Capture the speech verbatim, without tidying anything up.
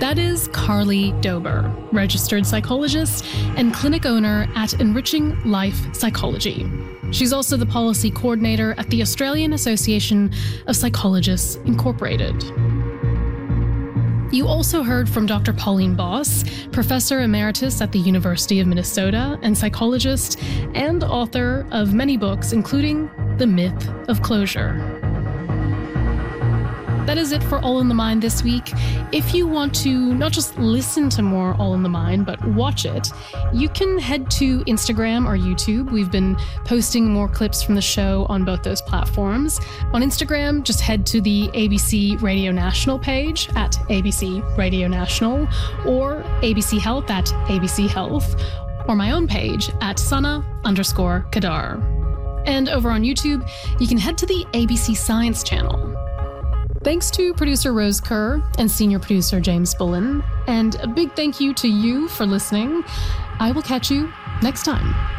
That is Carly Dober, registered psychologist and clinic owner at Enriching Life Psychology. She's also the policy coordinator at the Australian Association of Psychologists Incorporated. You also heard from Doctor Pauline Boss, Professor Emeritus at the University of Minnesota and psychologist and author of many books, including The Myth of Closure. That is it for All in the Mind this week. If you want to not just listen to more All in the Mind, but watch it, you can head to Instagram or YouTube. We've been posting more clips from the show on both those platforms. On Instagram, just head to the A B C Radio National page at A B C Radio National, or A B C Health at A B C Health, or my own page at Sana underscore Kadar. And over on YouTube, you can head to the A B C Science channel. Thanks to producer Rose Kerr and senior producer James Bullen, and a big thank you to you for listening. I will catch you next time.